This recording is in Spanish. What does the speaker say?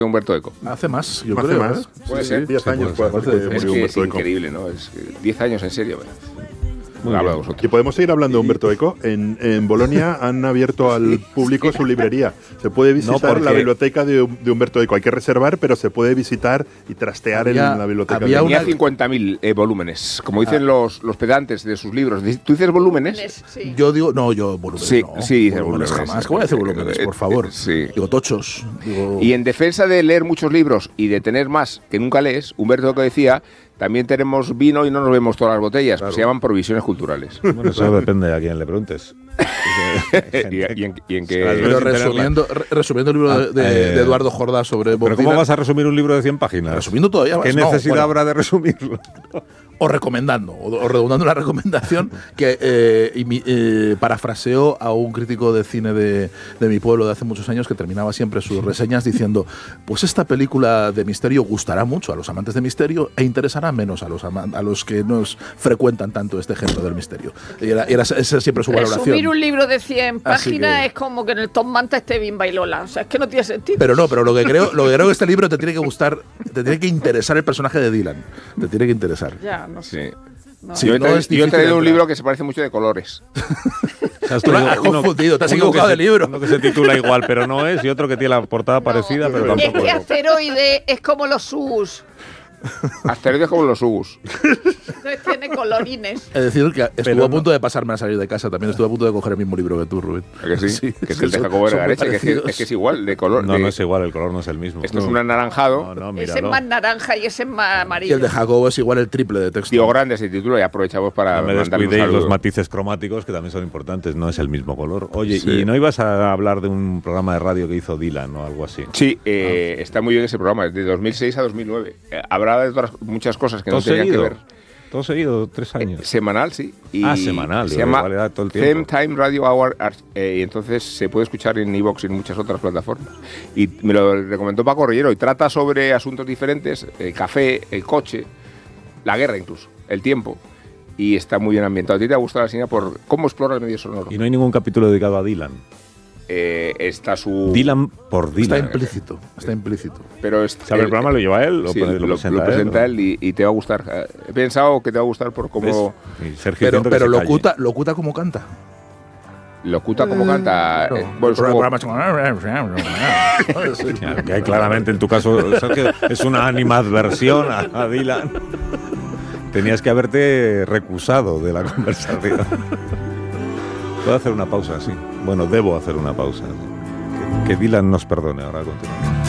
Humberto Eco. Hace más, yo Hace creo. más. Puede ser. 10 años puede hacer que Es murió que es Humberto Eco. increíble, ¿no? Es 10 años en serio. Muy Habla bien. vosotros. Y podemos seguir hablando de Humberto Eco. En Bolonia han abierto al público su librería. Se puede visitar la biblioteca de Humberto Eco. Hay que reservar, pero se puede visitar y trastear en la biblioteca. Tenía 50.000 volúmenes, como dicen los pedantes de sus libros. ¿Tú dices volúmenes? Sí. Yo digo, yo volúmenes sí, no. Sí, dices volúmenes. Jamás. ¿Cómo voy a decir volúmenes, por favor? Sí. Digo tochos. Y en defensa de leer muchos libros y de tener más que nunca lees, Humberto Eco decía... También tenemos vino y no nos vemos todas las botellas. Claro. Se llaman provisiones culturales. Bueno, eso depende a quién le preguntes. y en qué... Pero resumiendo el libro de Eduardo Jordá sobre Bob ¿Pero cómo vas a resumir un libro de 100 páginas? Resumiendo todavía más. ¿Qué necesidad habrá de resumirlo? O recomendando, o redundando la recomendación que parafraseo a un crítico de cine de mi pueblo de hace muchos años que terminaba siempre sus reseñas diciendo: pues esta película de misterio gustará mucho a los amantes de misterio e interesará menos a los que nos frecuentan tanto este género del misterio. Y esa es siempre su valoración. Resumir un libro de 100 páginas es como que en el Tom Manta esté Bimba y Lola. O sea, es que no tiene sentido. Pero lo que creo que este libro te tiene que gustar, te tiene que interesar el personaje de Dylan. Te tiene que interesar. Ya, no sé. Sí. No. Sí, yo he traído un libro que se parece mucho de colores. Has confundido, te has equivocado de libro. Uno que se titula igual, pero no es, y otro que tiene la portada parecida, pero tampoco es. Asteroide es como los SUS. Asteroides como los Ugus. Entonces tiene colorines. Es decir, que estuvo a punto de pasarme a salir de casa. También estuve a punto de coger el mismo libro que tú, Rubén. ¿A que sí? Que es el de Jacobo Vergareche, que es igual, de color. No es igual, el color no es el mismo. Esto es un anaranjado. Ese es más naranja y ese es más amarillo. Y el de Jacobo es igual el triple de texto. Tío grande ese título y aprovechamos para no me descuidéis los matices cromáticos, que también son importantes. No es el mismo color. Oye, ¿y no ibas a hablar de un programa de radio que hizo Dylan o algo así? Sí, está muy bien ese programa, es de 2006 a 2009. Habrá de muchas cosas que no tenían que ver. Todo seguido, 3 años. Semanal, sí. Y semanal. Se llama todo el tiempo. Time Radio Hour y entonces se puede escuchar en iVoox y en muchas otras plataformas. Y me lo recomendó Paco Rillero y trata sobre asuntos diferentes, el café, el coche, la guerra incluso, el tiempo. Y está muy bien ambientado. ¿A ti te ha gustado la señal por cómo explora el medio sonoro? Y no hay ningún capítulo dedicado a Dylan. Está su... Dylan por Dylan. Está implícito. Pero el programa lo lleva él, sí, lo presenta él y te va a gustar. He pensado que te va a gustar por cómo... Pero locuta como canta. Locuta como canta. Que claramente en tu caso es una animadversión a Dylan. Tenías que haberte recusado de la conversación. Puedo hacer una pausa, sí. Bueno, debo hacer una pausa. Que Dylan nos perdone. Ahora continuamos.